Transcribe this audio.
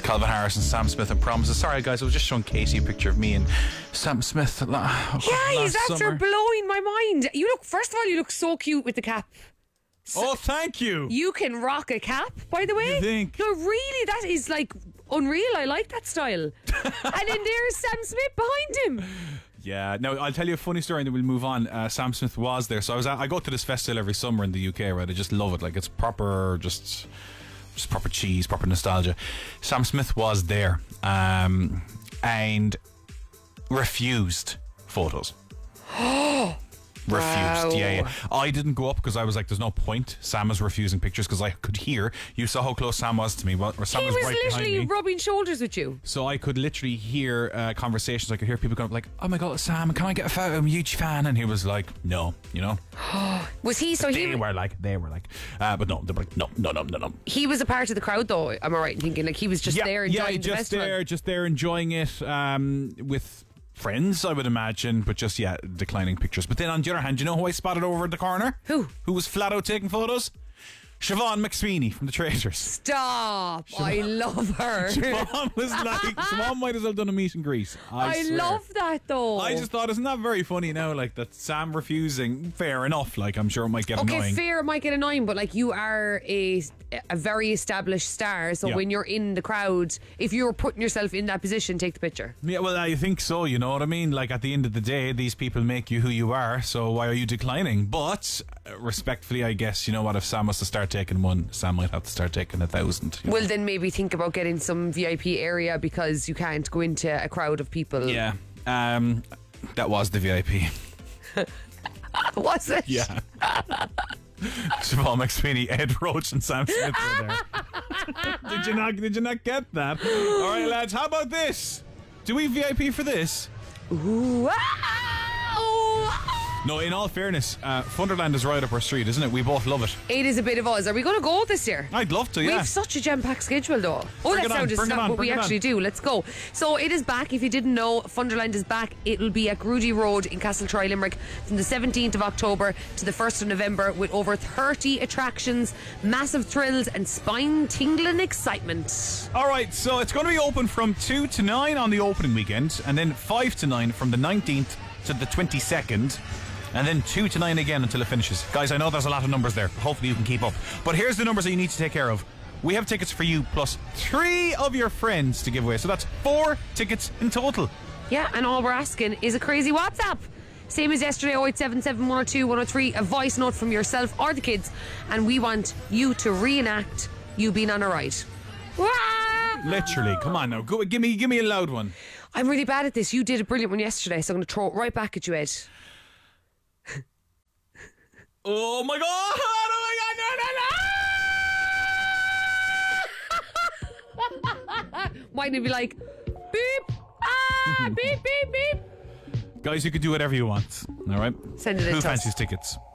Calvin Harris and Sam Smith and Promises. Sorry, guys, I was just showing Katie a picture of me and Sam Smith. Guys, that's blowing my mind. First of all, you look so cute with the cap. Oh, thank you. You can rock a cap, by the way. You think? No, really, that is like unreal. I like that style. And then there's Sam Smith behind him. Yeah, no, I'll tell you a funny story and then we'll move on. Sam Smith was there. So I go to this festival every summer in the UK, right? I just love it. Like, it's proper, just proper cheese, proper nostalgia. Sam Smith was there and refused photos. Refused. Wow. Yeah. I didn't go up because I was like, there's no point. Sam was refusing pictures because I could hear. You saw how close Sam was to me. Sam He was was right literally behind me. rubbing shoulders with you. So I could literally hear conversations. I could hear people going like, "Oh my God, Sam, can I get a photo? I'm a huge fan." And he was like, "No," you know. Was he? So They were like, but no, they were like, no. he was a part of the crowd, though. Am I right in thinking like he was just there enjoying the festival? just there enjoying it with friends, I would imagine, but just declining pictures. But then on the other hand, you know who I spotted over in the corner? Who was flat out taking photos? Siobhan McSweeney from The Traitors. Stop! I love her. Siobhan might as well done a meet and greet. I swear. love that though. I just thought, isn't that very funny now? Like, that Sam refusing, fair enough. Like, I'm sure it might get annoying. Okay, fair, it might get annoying, but like, you are a very established star, so when you're in the crowd, if you're putting yourself in that position, take the picture. Yeah, well, I think so, you know what I mean? Like, at the end of the day, these people make you who you are, so why are you declining? But, respectfully, I guess, you know what, if Sam was to start taking one, Sam might have to start taking 1,000. Well, then maybe think about getting some VIP area because you can't go into a crowd of people. Yeah, that was the VIP. Was it? Yeah. Siobhan McSweeney, Ed Roach and Sam Smith were there. Did you not get that? All right, lads, how about this? Do we VIP for this? Ooh, No, in all fairness, Funderland is right up our street, isn't it? We both love it. It is a bit of us. Are we going to go this year? I'd love to, yeah. We have such a jam-packed schedule, though. That sounded not what we actually do. Let's go. So it is back. If you didn't know, Funderland is back. It'll be at Grudy Road in Castletroy, Limerick from the 17th of October to the 1st of November with over 30 attractions, massive thrills and spine-tingling excitement. All right, so it's going to be open from 2 to 9 on the opening weekend and then 5 to 9 from the 19th to the 22nd. And then 2 to 9 again until it finishes. Guys, I know there's a lot of numbers there. Hopefully you can keep up. But here's the numbers that you need to take care of. We have tickets for you plus 3 of your friends to give away. So that's 4 tickets in total. Yeah, and all we're asking is a crazy WhatsApp. Same as yesterday, 0877 102 103, a voice note from yourself or the kids. And we want you to reenact you being on a ride. Literally. Come on now. Go, give me a loud one. I'm really bad at this. You did a brilliant one yesterday, so I'm going to throw it right back at you, Ed. Oh my God! Oh my God! No! Mine would be like, beep! Beep, beep, beep! Guys, you can do whatever you want. All right? Send it in. Who fancies tickets?